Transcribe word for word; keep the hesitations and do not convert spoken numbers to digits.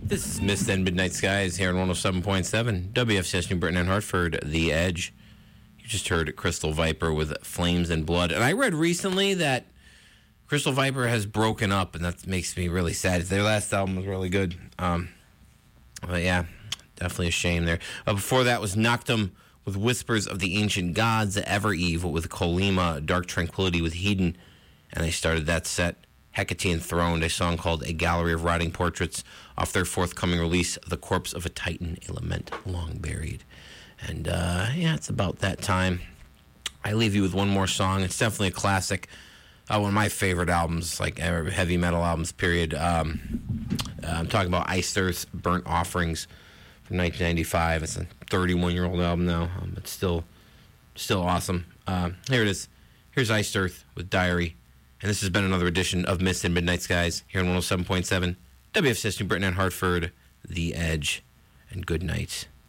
This is Mist and Midnight Skies here on one oh seven point seven W F C S New Britain and Hartford, The Edge. You just heard Crystal Viper with Flames and Blood. And I read recently that Crystal Viper has broken up, and that makes me really sad. Their last album was really good. Um, but yeah, definitely a shame there. Uh, before that was Noctum with Whispers of the Ancient Gods, Ever Eve with Kolima, Dark Tranquility with Hedon. And I started that set, Hecate Enthroned, a song called A Gallery of Rotting Portraits, off their forthcoming release, The Corpse of a Titan, a Lament Long Buried. And, uh, yeah, it's about that time. I leave you with one more song. It's definitely a classic. Uh, one of my favorite albums, like heavy metal albums, period. Um, uh, I'm talking about Iced Earth's Burnt Offerings from nineteen ninety-five. It's a thirty-one-year-old album now, um, but still, still awesome. Uh, here it is. Here's Iced Earth with Diary. And this has been another edition of Mist and Midnight Skies here on one oh seven point seven W F C S New Britain and Hartford, The Edge. And good night.